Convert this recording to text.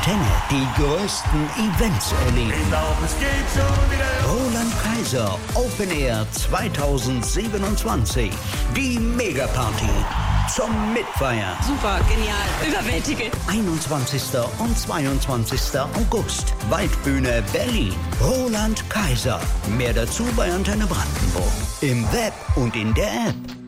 Antenne die größten Events erleben. Ich glaub, es geht schon wieder los. Roland Kaiser Open Air 2027. Die Megaparty zum Mitfeiern. Super, genial, überwältigend. 21. und 22. August. Waldbühne Berlin. Roland Kaiser. Mehr dazu bei Antenne Brandenburg. Im Web und in der App.